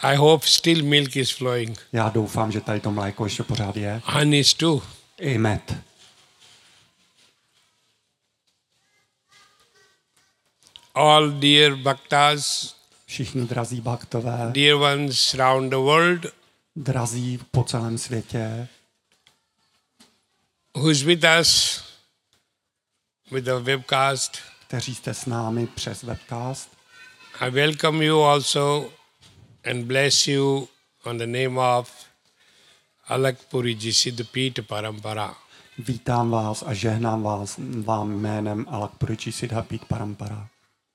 I hope still milk is flowing. Já doufám, že tady to mléko ještě pořád je. Honey too. I med. All dear bhaktas, Všichni drazí baktové, dear ones round the world, drazí po celém světě, who is with us with the webcast. kteří jste s námi přes webcast. I welcome you also and bless you on the name of Alakpuriji Siddhapita Parampara. Vítám vás a žehnám vás vám jménem Alakpuriji Siddhapita Parampara.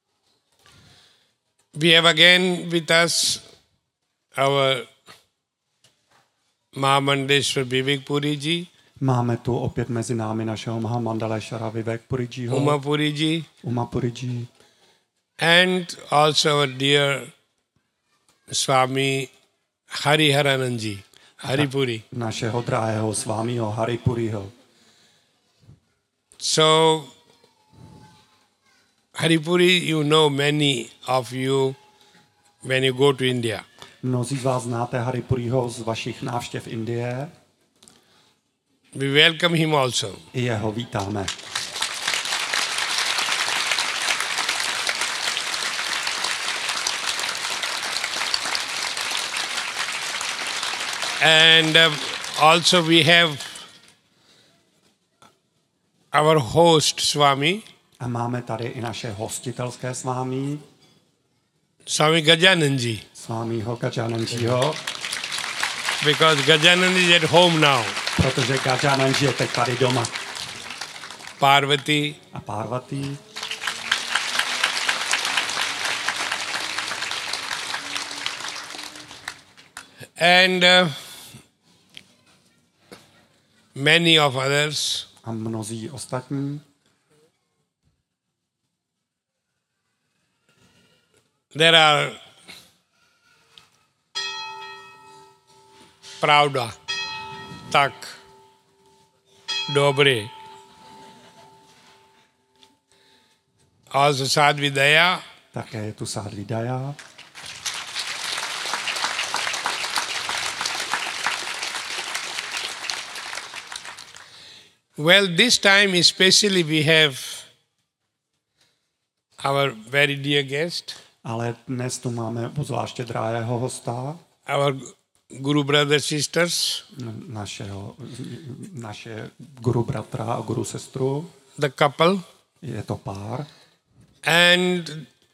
We have again with us our Mahamandeshwar Vivek Puriji, Máme tu opět mezi námi našeho Mahamandaleshwara Vivek Purijiho, Uma Puriji, Uma Puriji, and also our dear Swami Hariharananji, Haripuri. našeho drahého svámího Haripuriho. So, Haripuri, you know many of you when you go to India. Mnozí z vás znáte Haripuriho z vašich návštěv Indie. We welcome him also. I jeho vítáme. And also we have our host Swami, A máme tady i naše hostitelské svámí, Swami Gajananji, svámího Gajananjiho, because Gajanan is at home now. protože Gajananji je teď tady doma. Parvati, A Parvati, and many of others. a mnozí ostatní. There are Pravda, Tak, Dobry, also Sadhvi Daya, Také je tu Sadhvi Daya. Well, this time especially we have our very dear guest, Ale dnes tu máme zvláště drahého hosta, our Guru brothers, sisters, naše guru bratra a guru sestru. the couple, Je to pár. and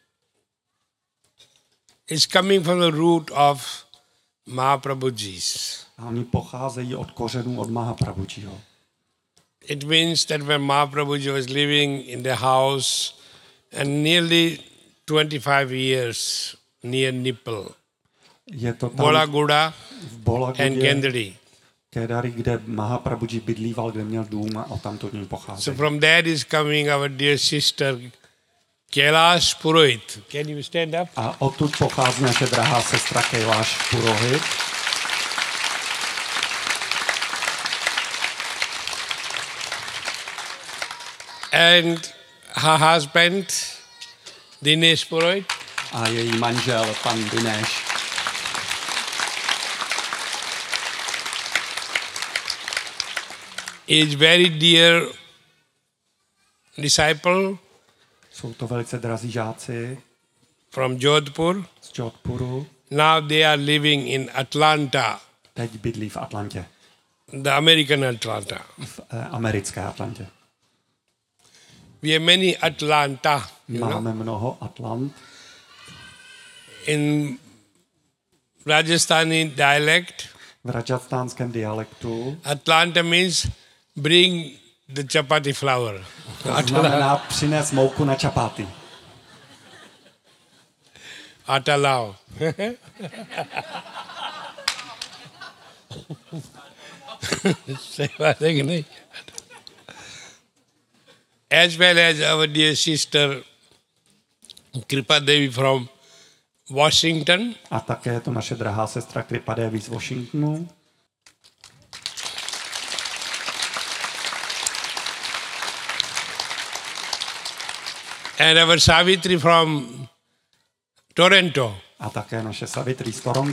it's coming from the root of Mahaprabhuji's. A oni pocházejí od kořenů od Mahaprabhujiho. It means that when Mahaprabhuji was living in the house and nearly 25 years near Nipple, Je to tam Bolaguda v and Bolagudě, Kendari. Kedari, kde Mahaprabhuji bydlíval, kde měl dům a odtamtud ní So pocházejí. from there is coming our dear sister Kailash Purohit. Can you stand up? A odtud pochází naše drahá sestra Kailash Purohit. And her husband Dinesh Purohit. A její manžel, pan Dinesh. Is very dear disciple Jsou to velice drazí žáci from Jodhpur. z Jodhpuru. Now they are living in Atlanta, Teď bydlí v Atlantě, the American Atlanta. v americké Atlantě. We have many Atlanta, Máme mnoho Atlant. in Rajasthani dialect. V rajastánském dialektu Atlanta means bring the chapati flour. to znamená přines mouku na čapáty. Atalao. As well as our dear sister Kripa Devi from Washington. A také je to naše drahá sestra Kripa Devi z Washingtonu. And our Savitri from Toronto. A také naše Savitri z Toronto.